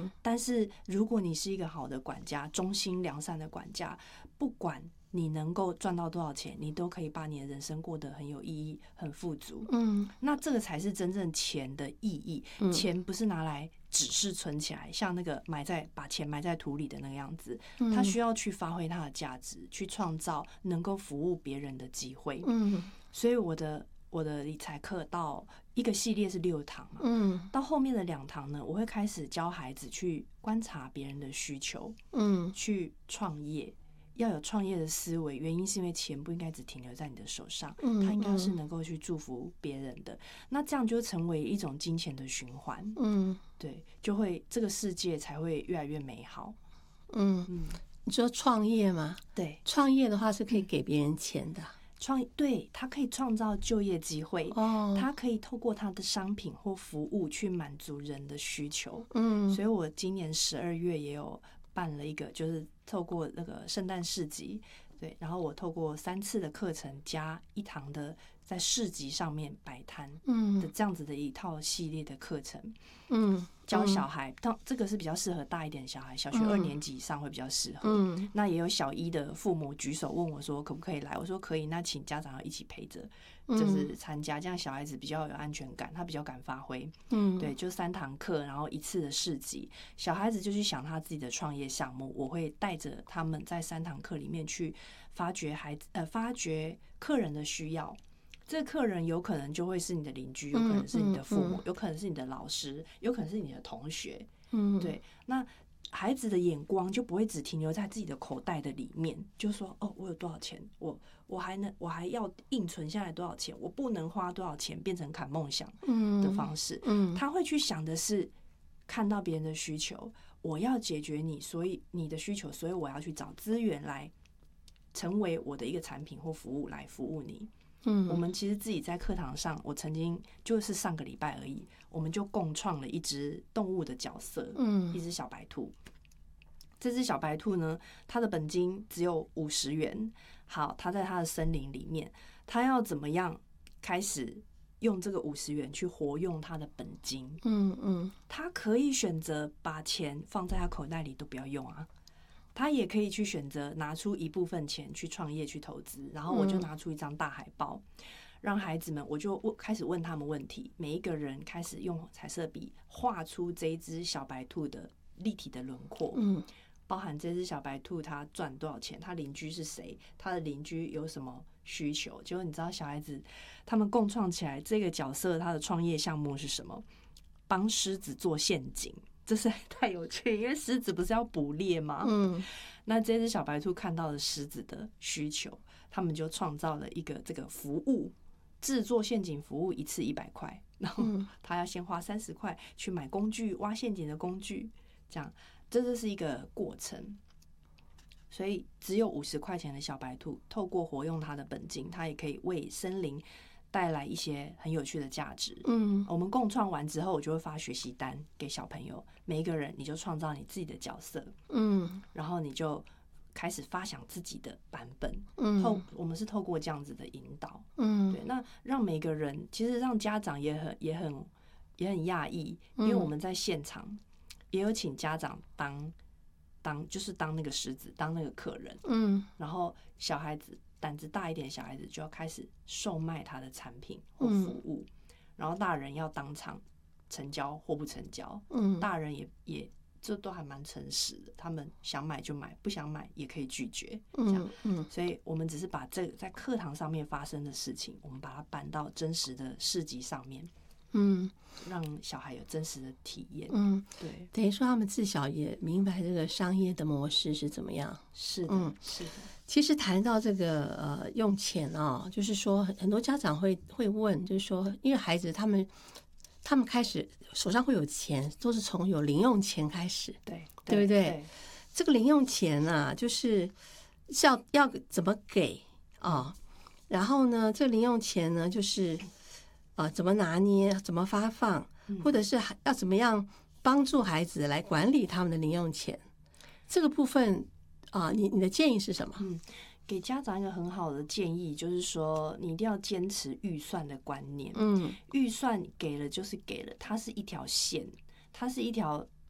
但是如果你是一个好的管家，忠心良善的管家，不管你能够赚到多少钱，你都可以把你的人生过得很有意义、很富足。那这个才是真正钱的意义。钱不是拿来只是存起来，像那个把钱埋在土里的那个样子，它需要去发挥它的价值，去创造能够服务别人的机会。所以我的理财课到一个系列是6堂嘛，到后面的2堂呢，我会开始教孩子去观察别人的需求，去创业。要有创业的思维，原因是因为钱不应该只停留在你的手上，它应该是能够去祝福别人的。那这样就成为一种金钱的循环，对，就会这个世界才会越来越美好。 你说创业吗？ 对， 创业的话是可以给别人钱的。 对，它可以创造就业机会，它可以透过它的商品或服务去满足人的需求。所以我今年12月也有办了一个，就是透过那个圣诞市集，对，然后我透过3次的课程加1堂的在市集上面摆摊的这样子的一套系列的课程，教小孩，这个是比较适合大一点的小孩，小学2年级以上会比较适合。那也有小1的父母举手问我说可不可以来，我说可以，那请家长要一起陪着，就是参加，这样小孩子比较有安全感，他比较敢发挥。对，就3堂课，然后1次的市集，小孩子就去想他自己的创业项目，我会带着他们在3堂课里面去发掘客人的需要。这个客人有可能就会是你的邻居，有可能是你的父母，有可能是你的老师，有可能是你的同学。对，那孩子的眼光就不会只停留在自己的口袋的里面，就说哦，我有多少钱，我还要硬存下来多少钱，我不能花多少钱变成砍梦想的方式。他会去想的是看到别人的需求，我要解决你的需求，所以我要去找资源来成为我的一个产品或服务来服务你。我们其实自己在课堂上，我曾经就是上个礼拜而已，我们就共创了一只动物的角色，一只小白兔。这只小白兔呢，它的本金只有50元。好，它在它的森林里面，它要怎么样开始用这个50元去活用它的本金？它可以选择把钱放在它口袋里都不要用啊。他也可以去选择拿出一部分钱去创业去投资，然后我就拿出一张大海报，让孩子们，我就开始问他们问题，每一个人开始用彩色笔画出这一只小白兔的立体的轮廓，包含这只小白兔它赚多少钱，它邻居是谁，它的邻居有什么需求。结果你知道小孩子他们共创起来这个角色，他的创业项目是什么？帮狮子做陷阱。这是太有趣，因为狮子不是要捕猎吗？那这只小白兔看到了狮子的需求，他们就创造了一个这个服务，制作陷阱服务，1次100块，然后他要先花30块去买工具，挖陷阱的工具，这就是一个过程。所以只有50块钱的小白兔，透过活用它的本金，它也可以为森林带来一些很有趣的价值。我们共创完之后，我就会发学习单给小朋友，每一个人你就创造你自己的角色，然后你就开始发想自己的版本。我们是透过这样子的引导，对，那让每个人，其实让家长也很讶异，因为我们在现场也有请家长当那个狮子，当那个客人，然后小孩子胆子大一点的小孩子就要开始售卖他的产品或服务，然后大人要当场成交或不成交，大人也这都还蛮诚实的，他们想买就买，不想买也可以拒绝，这样，所以我们只是把这个在课堂上面发生的事情，我们把它搬到真实的市集上面，让小孩有真实的体验，对， 等于说他们自小也明白这个商业的模式是怎么样。 是的，是的。 其实谈到这个用钱就是说很多家长会问，就是说因为孩子他们开始手上会有钱，都是从有零用钱开始，对不对？ 对， 这个零用钱就是要怎么给然后呢，这个零用钱呢，就是怎么拿捏，怎么发放，或者是要怎么样帮助孩子来管理他们的零用钱，这个部分你的建议是什么？ 给家长一个很好的建议，就是说你一定要坚持预算的观念。预算给了就是给了，它是一条线，它是一条